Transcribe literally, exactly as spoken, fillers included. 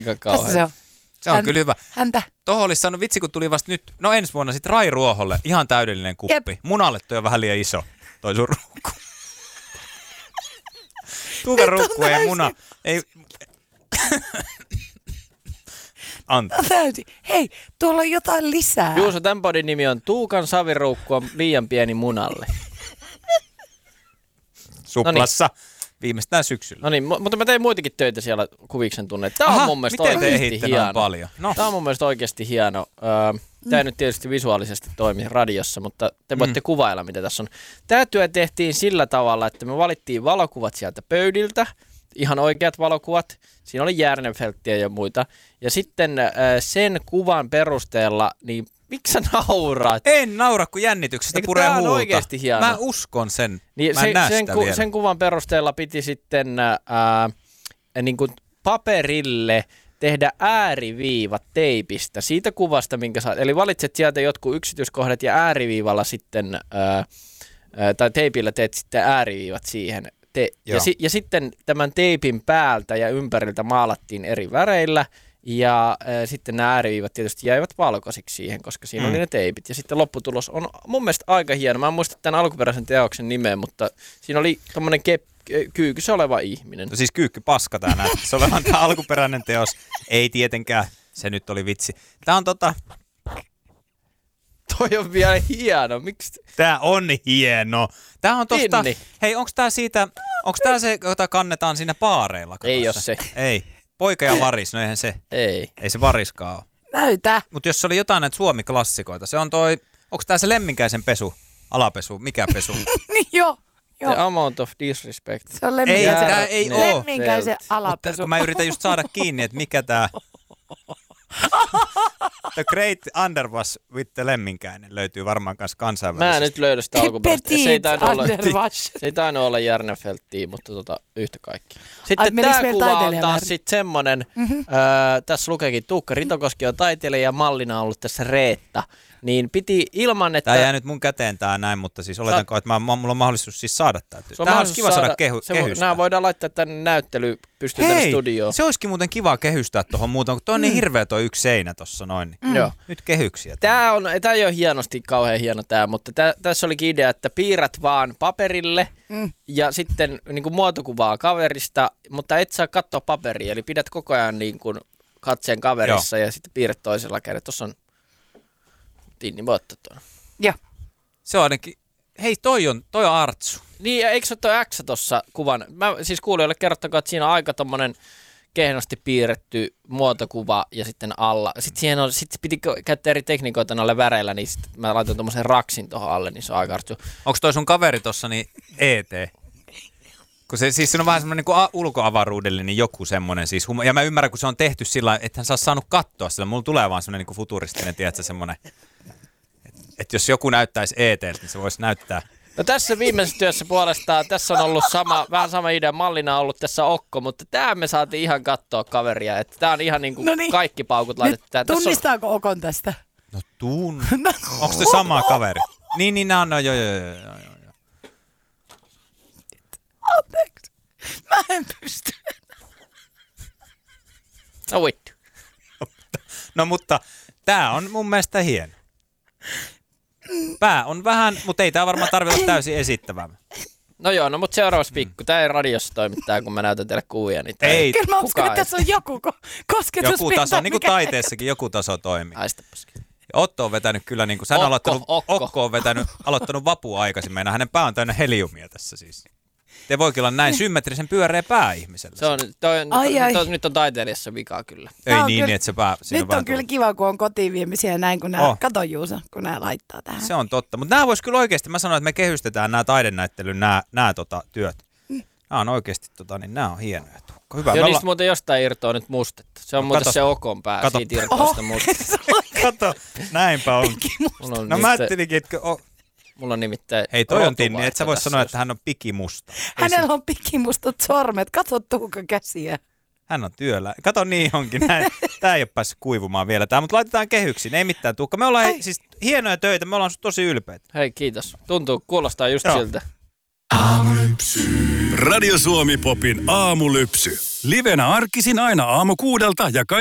Tässä se on. Se on Hän, kyllä hyvä. Häntä. Tuohon olisi saanut, vitsi kun tuli vasta nyt, no ensi vuonna sitten Rai Ruoholle, ihan täydellinen kuppi. Jep. Munalle toi on vähän liian iso, toi sun ruukku. Tuukan ruukku ei muna, ei... Antaa. Täysin. Hei, tuolla on jotain lisää. Juuso, tämän podin nimi on Tuukan saviruukku on liian pieni munalle. Suplassa. Viimeistään syksyllä. No niin, mutta mä tein muitakin töitä siellä Kuviksen tunne. Tämä on mun mielestä oikeasti hieno. Paljon? No. Tämä on mun mielestä oikeasti hieno. Tämä ei nyt tietysti visuaalisesti toimi radiossa, mutta te voitte mm. kuvailla, mitä tässä on. Tämä työ tehtiin sillä tavalla, että me valittiin valokuvat sieltä pöydiltä, ihan oikeat valokuvat. Siinä oli Järnefälttiä ja muita. Ja sitten sen kuvan perusteella, niin miksi sä nauraat? En naura, kun jännityksestä Eikö puree tää on huulta. Oikeasti hieno. Mä uskon sen. Niin Mä en se, näe sen, sitä ku, vielä. sen kuvan perusteella piti sitten ää, niin kuin paperille tehdä ääriviivat teipistä siitä kuvasta, minkä saat. Eli valitset sieltä jotkut yksityiskohdat ja ääriviivalla sitten, ää, ää, tai teipillä teet sitten ääriviivat siihen. Te, ja, si, ja sitten tämän teipin päältä ja ympäriltä maalattiin eri väreillä. Ja äh, sitten nämä ääriviivat tietysti jäivät valkoisiksi siihen, koska siinä mm. oli ne teipit. Ja sitten lopputulos on mun mielestä aika hieno. Mä en muista tämän alkuperäisen teoksen nimeä, mutta siinä oli tommonen kep- kyykyssä oleva ihminen. No siis kyykky paska tää näyttäisi olevan tämä alkuperäinen teos. Ei tietenkään, se nyt oli vitsi. Tää on tota... Toi on vielä hieno. Miksi? Tää on hieno. Tää on tosta... Inni. Hei, onks tää siitä... Onks tää se, jota kannetaan siinä baareilla? Ei oo se. Ei. Poika ja varis, no eihän se. Ei. Ei se variskaan ole. Näytä. Mutta jos se oli jotain näitä Suomi-klassikoita, se on toi, onko tää se Lemminkäisen pesu, alapesu, mikä pesu? Niin joo. The amount of disrespect. Se on Lemminkäisen, ei, tää ei oo. Lemminkäisen alapesu. Mutta mä yritän just saada kiinni, että mikä tää... The Great Underwash with the Lemminkäinen löytyy varmaan myös kansainvälisesti. Mä en nyt löydä sitä alkuperäistä. Se ei tainnut olla, Underwash. se ei tainnut olla Järnefälttiä, mutta tota, yhtä kaikki. Sitten tää kuva on taas sit semmonen, mm-hmm. äh, tässä lukeekin Tuukka Ritokoski on taiteilija ja mallina on ollut tässä Reetta. Niin piti ilman, että... Tää jää nyt mun käteen tää näin, mutta siis oletanko, että mä, mulla on mahdollisuus siis saada tää. Tää olisi kiva saada, saada kehu, se kehystä. Nämä voidaan laittaa tänne näyttelyyn, pystyy tänne studioon. Se olisikin muuten kiva kehystää tuohon muuta, kun toi on mm. niin hirveä toi yksi seinä tossa noin. Niin. Mm. Joo. Nyt kehyksiä. Tää, on, tää ei ole hienosti kauhean hieno tää, mutta tää, tässä olikin idea, että piirrät vaan paperille mm. ja sitten niin kuin muotokuvaa kaverista, mutta et saa katsoa paperia, eli pidät koko ajan niin kuin katseen kaverissa Joo. ja sitten piirrät toisella kädellä. Tuossa on Tinni, voi ottaa tuon. Joo. Se on ainakin, hei toi on, toi on Artsu. Niin, ja eikö se ole tuo X tuossa kuvan? Mä siis kuulijoille kerrottakaa, että siinä on aika tommonen kehnosti piirretty muotokuva ja sitten alla. Sitten siihen on, sit piti käyttää eri tekniikoita noille väreillä, niin sit mä laitoin tommosen raksin tuohon alle, niin se on aika Artsu. Onko toi sun kaveri tossa niin E T? Kun se, siis se on vähän semmoinen niin kuin ulkoavaruudellinen joku semmoinen siis, ja mä ymmärrän, kun se on tehty sillä että hän saa saanut katsoa sillä. Mulla tulee vaan semmoinen niin kuin futuristinen, tiedätkö, semmoinen, että et jos joku näyttäisi E T:ltä, niin se voisi näyttää. No tässä viimeisessä työssä puolestaan, tässä on ollut sama, vähän sama idea, mallina on ollut tässä Okko, mutta tämä me saatiin ihan katsoa kaveria, että tämä on ihan niin kuin Noniin. Kaikki paukut laitettu. Tää, tunnistaako on... Okon tästä? No tuun. Onko se sama kaveri? Niin, niin, no, no, joo, joo, joo, joo, joo. Anteeksi. Mä en pysty. No vittu. No mutta tää on mun mielestä hieno. Pää on vähän, mutta ei tää varmaan tarvitse täysin esittävää. No joo, no mutta seuraavassa pikku. Tää ei radiossa toimittaa, kun mä näytän teille kuvia. Niin ei. Kyllä mä uskon, että tässä on joku kosketuspinta. Joku taso, niin kuin taiteessakin joku taso toimii. Aistapaskin. Otto on vetänyt kyllä, niin kuin hän on aloittanut, Okko. Okko on vetänyt, aloittanut vapua aikaisin. Meina hänen pää on täynnä heliumia tässä siis. Te voikin olla näin symmetrisen pyöreä pää ihmisellä. Se on, toi, ai, ai. toi, nyt on taiteilijassa vikaa kyllä. Ei niin, kyllä, niin, että se pää... Nyt on, on kyllä tullut. Kiva, kun on kotiin viemisiä näin, kun nämä, oh. kato Juuso, kun nämä laittaa tähän. Se on totta, mutta nämä vois kyllä oikeasti, mä sanoin, että me kehystetään nämä taidenäyttelyn, nämä, nämä tota, työt. Mm. Nämä on oikeasti, tota, niin nämä on hienoja. Hyvä. Joo, olla... niistä muuten jostain irtoaa nyt mustetta. Se on no, muuten kato, se Okon pää, kato. Siitä irtoaa sitä mustetta. Kato, näinpä on. on no mä ajattelinkin, että... Oh. Mulla on nimittäin... Hei, toi on Tinni, et sä vois sanoa, että hän on pikimusta. Hänellä on pikimustat sormet, katso Tuukan käsiä. Hän on työllä. Kato niin onkin, näin. Tää ei ole päässyt kuivumaan vielä tää, mutta laitetaan kehyksiin, ei mitään Tuukka. Me ollaan hei, siis hienoja töitä, me ollaan tosi ylpeitä. Hei, kiitos. Tuntuu, kuulostaa just Joo. siltä. Aamulypsy. Radio Suomi Popin aamulypsy. Livenä arkisin aina aamu kuudelta ja